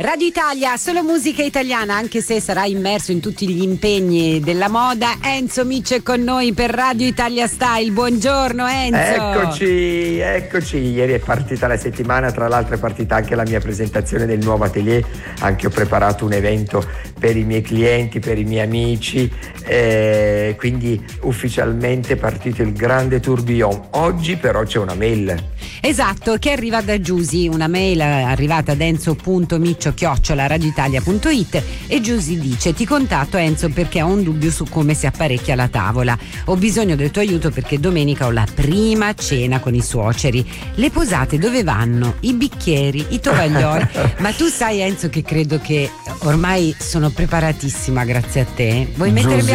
Radio Italia, solo musica italiana, anche se sarà immerso in tutti gli impegni della moda. Enzo Miccio è con noi per Radio Italia Style. Buongiorno Enzo. Eccoci. Ieri è partita la settimana, tra l'altro è partita anche la mia presentazione del nuovo atelier. Anche ho preparato un evento per i miei clienti, per i miei amici, quindi ufficialmente è partito il grande tourbillon. Oggi però c'è una mail. Esatto, che arriva da Giusy, una mail arrivata ad enzo.miccio@radioitalia.it, e Giusy dice: ti contatto Enzo perché ho un dubbio su come si apparecchia la tavola. Ho bisogno del tuo aiuto perché domenica ho la prima cena con i suoceri. Le posate dove vanno? I bicchieri, i tovaglioli. Ma tu sai Enzo che credo che ormai sono preparatissima grazie a te. Vuoi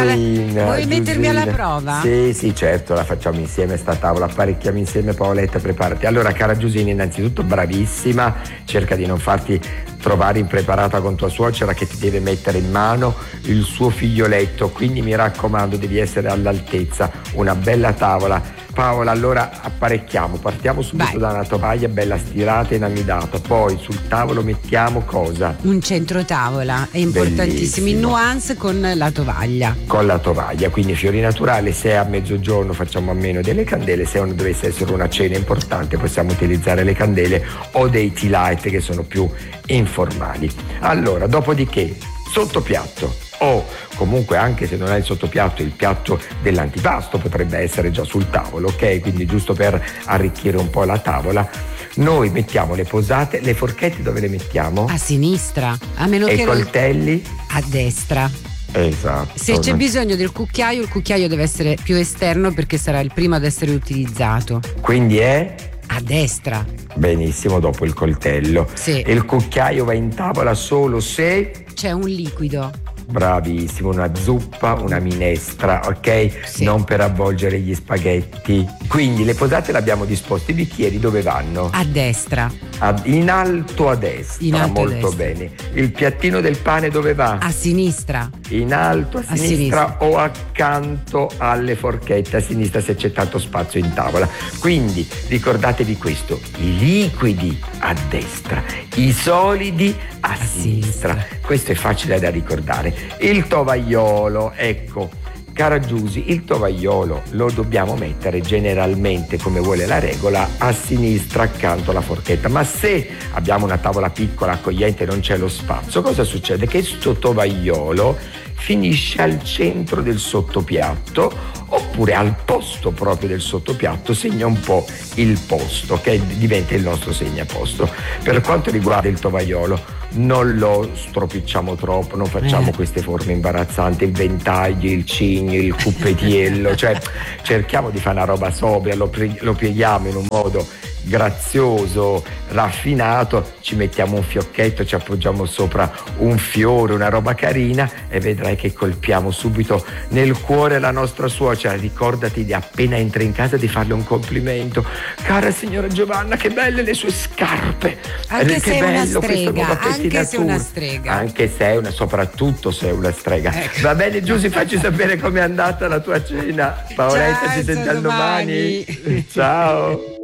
mettermi alla prova? Sì, certo, la facciamo insieme sta tavola, apparecchiamo insieme. Paoletta, preparati. Allora, cara Giusina, innanzitutto bravissima, cerca di non farti trovare impreparata con tua suocera che ti deve mettere in mano il suo figlioletto, quindi mi raccomando, devi essere all'altezza. Una bella tavola. Paola, allora apparecchiamo, partiamo subito da una tovaglia bella stirata e inamidata, poi sul tavolo mettiamo cosa? Un centro tavola, è importantissimo, in nuance con la tovaglia. Con la tovaglia, quindi fiori naturali. Se è a mezzogiorno facciamo a meno delle candele, se dovesse essere una cena importante possiamo utilizzare le candele o dei tea light che sono più informali. Allora, dopodiché, sottopiatto. O comunque, anche se non hai il sottopiatto, il piatto dell'antipasto potrebbe essere già sul tavolo, ok? Quindi giusto per arricchire un po' la tavola. Noi mettiamo le posate, le forchette dove le mettiamo? A sinistra, a meno e che i coltelli? A destra. Esatto. Se c'è bisogno del cucchiaio, il cucchiaio deve essere più esterno perché sarà il primo ad essere utilizzato. Quindi è? A destra. Benissimo, dopo il coltello. Sì. Il cucchiaio va in tavola solo se c'è un liquido. Bravissimo, una zuppa, una minestra, ok? Sì. Non per avvolgere gli spaghetti. Quindi le posate le abbiamo disposte, i bicchieri dove vanno? A destra. In alto a destra, molto bene. Il piattino del pane dove va? A sinistra. In alto a sinistra o accanto alle forchette, a sinistra se c'è tanto spazio in tavola. Quindi ricordatevi questo: i liquidi a destra, i solidi a sinistra. Questo è facile da ricordare. Il tovagliolo, ecco, cara Giusy, il tovagliolo lo dobbiamo mettere generalmente, come vuole la regola, a sinistra accanto alla forchetta. Ma se abbiamo una tavola piccola, accogliente, non c'è lo spazio, cosa succede? Che sto tovagliolo finisce al centro del sottopiatto, oppure al posto proprio del sottopiatto, segna un po' il posto, che diventa il nostro segnaposto. Per quanto riguarda il tovagliolo, non lo stropicciamo troppo, non facciamo queste forme imbarazzanti, il ventaglio, il cigno, il cuppetiello, cioè cerchiamo di fare una roba sobria, lo pieghiamo in un modo grazioso, raffinato, ci mettiamo un fiocchetto, ci appoggiamo sopra un fiore, una roba carina, e vedrai che colpiamo subito nel cuore la nostra suocera. Ricordati di, appena entri in casa, di farle un complimento: cara signora Giovanna, che belle le sue scarpe, anche se è una strega, soprattutto se è una strega. Va bene Giusy, facci sapere com'è andata la tua cena. Paoletta, ci sentiamo domani. Ciao.